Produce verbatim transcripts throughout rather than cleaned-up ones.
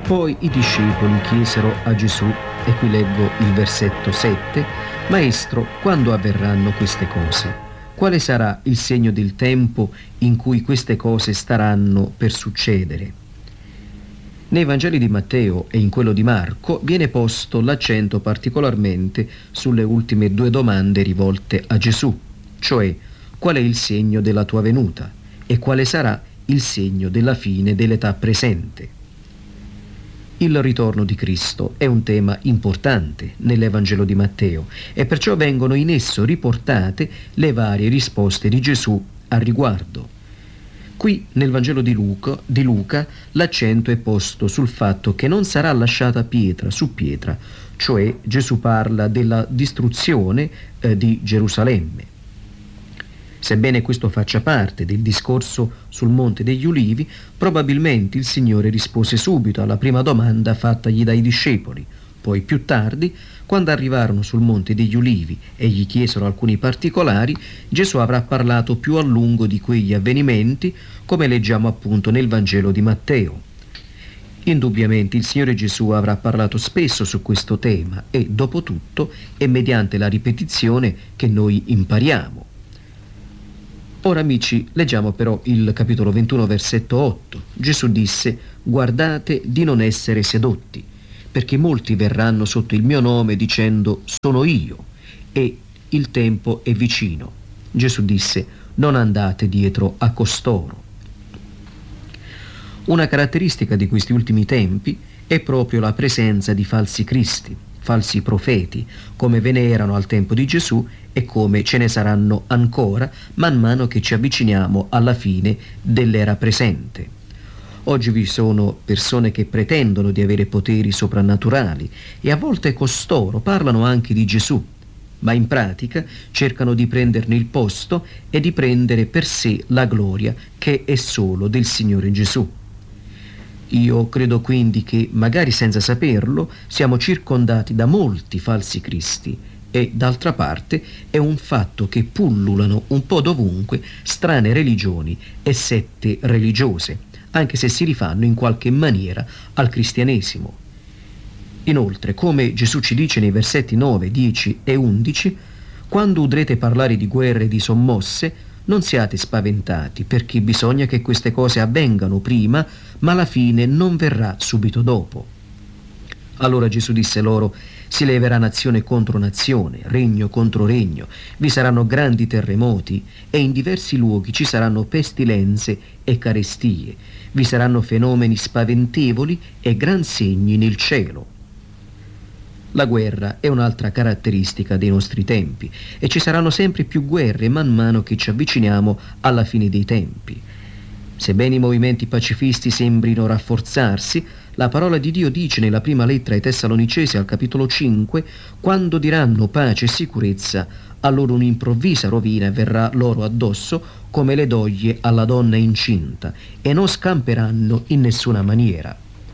Poi i discepoli chiesero a Gesù, e qui leggo il versetto sette: Maestro, quando avverranno queste cose? Quale sarà il segno del tempo in cui queste cose staranno per succedere? Nei Vangeli di Matteo e in quello di Marco viene posto l'accento particolarmente sulle ultime due domande rivolte a Gesù, cioè qual è il segno della tua venuta e quale sarà il segno della fine dell'età presente. Il ritorno di Cristo è un tema importante nell'Evangelo di Matteo e perciò vengono in esso riportate le varie risposte di Gesù al riguardo. Qui nel Vangelo di Luca, di Luca l'accento è posto sul fatto che non sarà lasciata pietra su pietra, cioè Gesù parla della distruzione eh, di Gerusalemme. Sebbene questo faccia parte del discorso sul Monte degli Ulivi, probabilmente il Signore rispose subito alla prima domanda fattagli dai discepoli. Poi più tardi, quando arrivarono sul Monte degli Ulivi e gli chiesero alcuni particolari, Gesù avrà parlato più a lungo di quegli avvenimenti, come leggiamo appunto nel Vangelo di Matteo. Indubbiamente il Signore Gesù avrà parlato spesso su questo tema e, dopo tutto, è mediante la ripetizione che noi impariamo. Ora amici, leggiamo però il capitolo ventuno, versetto otto. Gesù disse: guardate di non essere sedotti, perché molti verranno sotto il mio nome dicendo sono io, e il tempo è vicino. Gesù disse: non andate dietro a costoro. Una caratteristica di questi ultimi tempi è proprio la presenza di falsi cristi, falsi profeti, come ve ne erano al tempo di Gesù e come ce ne saranno ancora man mano che ci avviciniamo alla fine dell'era presente. Oggi vi sono persone che pretendono di avere poteri soprannaturali e a volte costoro parlano anche di Gesù, ma in pratica cercano di prenderne il posto e di prendere per sé la gloria che è solo del Signore Gesù. Io credo quindi che, magari senza saperlo, siamo circondati da molti falsi cristi e, d'altra parte, è un fatto che pullulano un po' dovunque strane religioni e sette religiose, anche se si rifanno in qualche maniera al cristianesimo. Inoltre, come Gesù ci dice nei versetti nove, dieci e undici, quando udrete parlare di guerre e di sommosse, non siate spaventati, perché bisogna che queste cose avvengano prima, ma la fine non verrà subito dopo. Allora Gesù disse loro: si leverà nazione contro nazione, regno contro regno, vi saranno grandi terremoti e in diversi luoghi ci saranno pestilenze e carestie, vi saranno fenomeni spaventevoli e gran segni nel cielo. La guerra è un'altra caratteristica dei nostri tempi e ci saranno sempre più guerre man mano che ci avviciniamo alla fine dei tempi. Sebbene i movimenti pacifisti sembrino rafforzarsi, la parola di Dio dice nella prima lettera ai Tessalonicesi al capitolo cinque: quando diranno pace e sicurezza, allora un'improvvisa rovina verrà loro addosso come le doglie alla donna incinta e non scamperanno in nessuna maniera.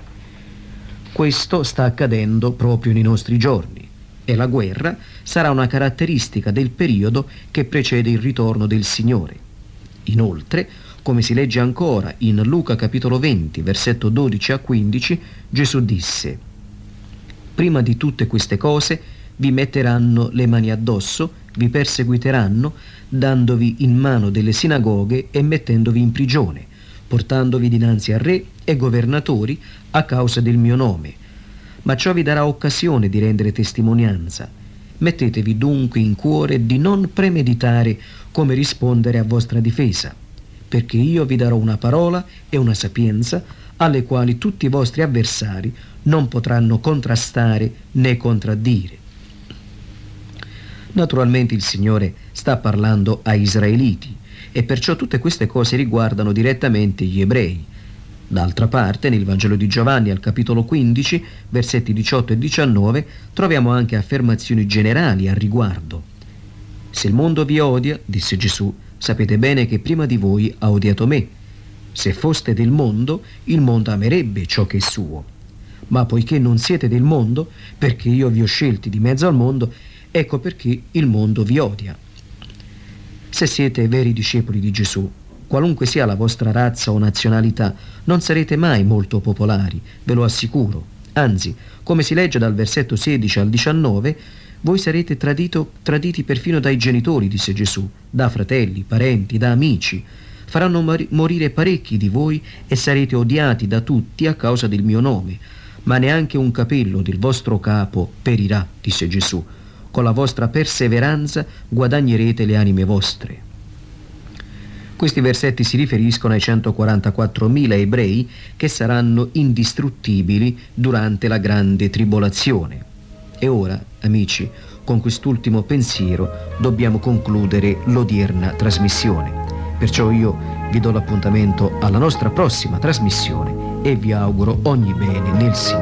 Questo sta accadendo proprio nei nostri giorni e la guerra sarà una caratteristica del periodo che precede il ritorno del Signore. Inoltre, come si legge ancora in Luca capitolo venti, versetto dodici a quindici, Gesù disse: prima di tutte queste cose vi metteranno le mani addosso, vi perseguiteranno, dandovi in mano delle sinagoghe e mettendovi in prigione, portandovi dinanzi a re e governatori a causa del mio nome. Ma ciò vi darà occasione di rendere testimonianza. Mettetevi dunque in cuore di non premeditare come rispondere a vostra difesa, perché io vi darò una parola e una sapienza alle quali tutti i vostri avversari non potranno contrastare né contraddire. Naturalmente il Signore sta parlando ai israeliti e perciò tutte queste cose riguardano direttamente gli ebrei. D'altra parte, nel Vangelo di Giovanni al capitolo quindici, versetti diciotto e diciannove, troviamo anche affermazioni generali al riguardo. Se il mondo vi odia, disse Gesù, sapete bene che prima di voi ha odiato me. Se foste del mondo, il mondo amerebbe ciò che è suo. Ma poiché non siete del mondo, perché io vi ho scelti di mezzo al mondo, ecco perché il mondo vi odia. Se siete veri discepoli di Gesù, Qualunque sia la vostra razza o nazionalità, non sarete mai molto popolari, ve lo assicuro. Anzi, come si legge dal versetto sedici al diciannove, voi sarete tradito, traditi perfino dai genitori, disse Gesù, da fratelli, parenti, da amici. Faranno mor- morire parecchi di voi e sarete odiati da tutti a causa del mio nome. Ma neanche un capello del vostro capo perirà, disse Gesù. Con la vostra perseveranza guadagnerete le anime vostre. Questi versetti si riferiscono ai centoquarantaquattromila ebrei che saranno indistruttibili durante la grande tribolazione. E ora, amici, con quest'ultimo pensiero dobbiamo concludere l'odierna trasmissione. Perciò io vi do l'appuntamento alla nostra prossima trasmissione e vi auguro ogni bene nel Signore.